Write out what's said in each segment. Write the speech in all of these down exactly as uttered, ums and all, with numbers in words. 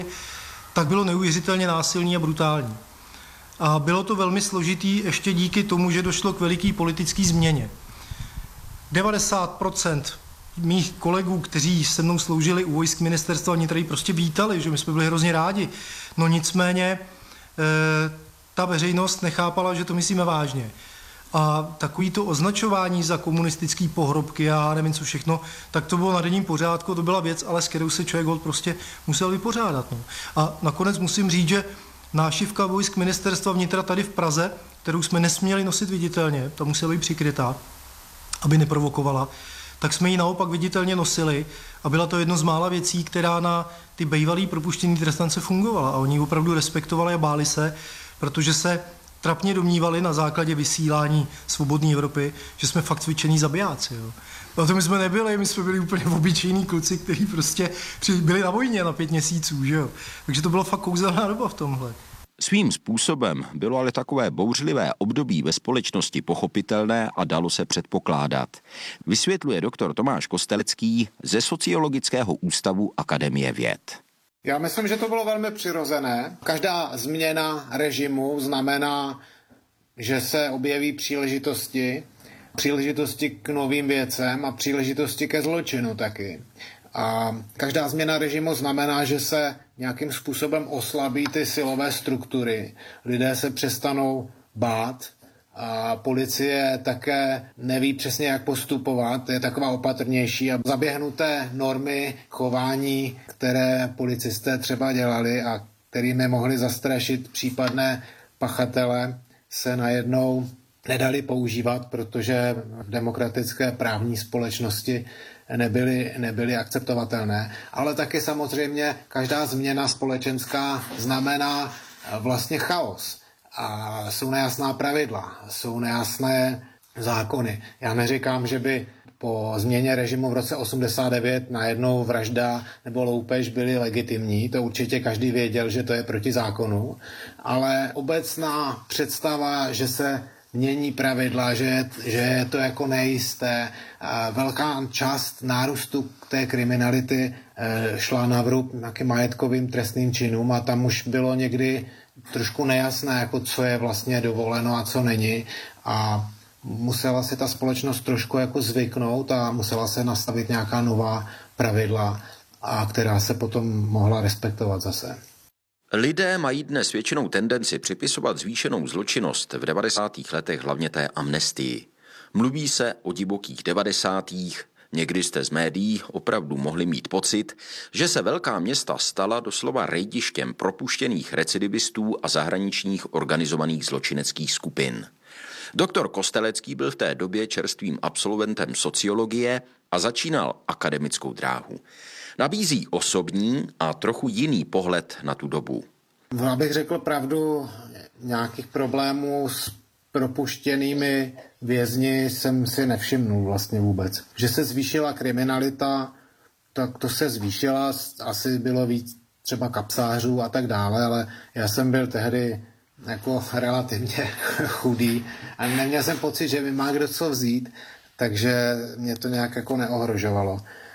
tak bylo neuvěřitelně násilný a brutální. A bylo to velmi složitý ještě díky tomu, že došlo k veliké politické změně. devadesát procent mých kolegů, kteří se mnou sloužili u vojsk ministerstva vnitra, prostě vítali, že my jsme byli hrozně rádi. No nicméně e, ta veřejnost nechápala, že to myslíme vážně. A takový to označování za komunistický pohrobky a nevím co všechno, tak to bylo na denním pořádku, to byla věc, ale s kterou se člověk prostě musel vypořádat. No. A nakonec musím říct, že nášivka vojsk ministerstva vnitra tady v Praze, kterou jsme nesměli nosit viditelně, ta musela být přikrytá, aby neprovokovala, tak jsme ji naopak viditelně nosili a byla to jedno z mála věcí, která na ty bývalý propuštěný trestance fungovala a oni ji opravdu respektovali a báli se, protože se trapně domnívali na základě vysílání Svobodné Evropy, že jsme fakt cvičení zabijáci. Jo. A to my jsme nebyli, my jsme byli úplně obyčejní kluci, kteří prostě byli na vojně na pět měsíců. Že jo. Takže to bylo fakt kouzelná doba v tomhle. Svým způsobem bylo ale takové bouřlivé období ve společnosti pochopitelné a dalo se předpokládat. Vysvětluje doktor Tomáš Kostelecký ze Sociologického ústavu Akademie věd. Já myslím, že to bylo velmi přirozené. Každá změna režimu znamená, že se objeví příležitosti, příležitosti k novým věcem a příležitosti ke zločinu taky. A každá změna režimu znamená, že se nějakým způsobem oslabí ty silové struktury. Lidé se přestanou bát a policie také neví přesně, jak postupovat, je taková opatrnější a zaběhnuté normy chování, které policisté třeba dělali a kterými mohli zastrašit případné pachatele, se najednou nedali používat, protože v demokratické právní společnosti nebyly, nebyly akceptovatelné. Ale taky samozřejmě každá změna společenská znamená vlastně chaos. A jsou nejasná pravidla, jsou nejasné zákony. Já neříkám, že by po změně režimu v roce osmdesát devět najednou vražda nebo loupež byly legitimní, to určitě každý věděl, že to je proti zákonu, ale obecná představa, že se mění pravidla, že, že je to jako nejisté. Velká část nárůstu té kriminality šla na vrub nějakým majetkovým trestným činům a tam už bylo někdy trošku nejasné, jako co je vlastně dovoleno a co není. A musela si ta společnost trošku jako zvyknout a musela se nastavit nějaká nová pravidla, a která se potom mohla respektovat zase. Lidé mají dnes většinou tendenci připisovat zvýšenou zločinnost v devadesátých letech hlavně té amnestii. Mluví se o divokých devadesátých, někdy jste z médií opravdu mohli mít pocit, že se velká města stala doslova rejdištěm propuštěných recidivistů a zahraničních organizovaných zločineckých skupin. Doktor Kostelecký byl v té době čerstvým absolventem sociologie a začínal akademickou dráhu. Nabízí osobní a trochu jiný pohled na tu dobu. No, abych řekl pravdu, nějakých problémů s propuštěnými vězni jsem si nevšimnul vlastně vůbec. Že se zvýšila kriminalita, tak to se zvýšila, asi bylo víc třeba kapsářů a tak dále, ale já jsem byl tehdy jako relativně chudý a neměl jsem pocit, že mi má kdo co vzít, takže mě to nějak jako neohrožovalo.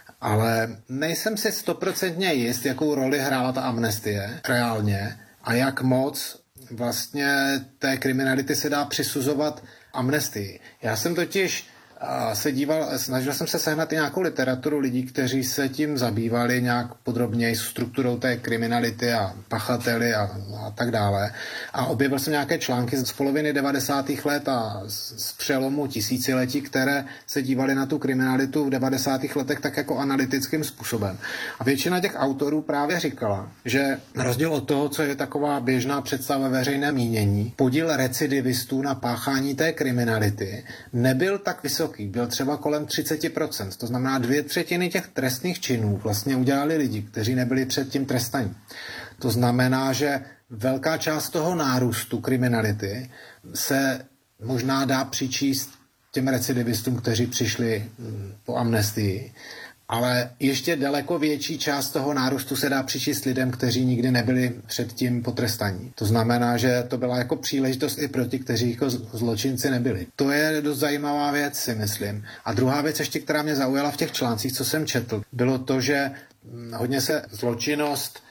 Ale nejsem si stoprocentně jist, jakou roli hrála ta amnestie reálně a jak moc vlastně té kriminality se dá přisuzovat amnestii. Já jsem totiž se díval, snažil jsem se sehnat i nějakou literaturu lidí, kteří se tím zabývali nějak podrobněji strukturou té kriminality a pachateli a, a tak dále. A objevil jsem nějaké články z poloviny devadesátých let a z, z přelomu tisíciletí, které se dívaly na tu kriminalitu v devadesátých letech tak jako analytickým způsobem. A většina těch autorů právě říkala, že na rozdíl od toho, co je taková běžná představa veřejné mínění, podíl recidivistů na páchání té kriminality nebyl tak vysoký. Byl třeba kolem třicet procent, to znamená dvě třetiny těch trestných činů vlastně udělali lidi, kteří nebyli předtím trestaní. To znamená, že velká část toho nárůstu kriminality se možná dá přičíst těm recidivistům, kteří přišli po amnestii, ale ještě daleko větší část toho nárůstu se dá přičíst lidem, kteří nikdy nebyli předtím potrestaní. To znamená, že to byla jako příležitost i pro ty, kteří jako zločinci nebyli. To je dost zajímavá věc, si myslím. A druhá věc ještě, která mě zaujala v těch článcích, co jsem četl, bylo to, že hodně se zločinnost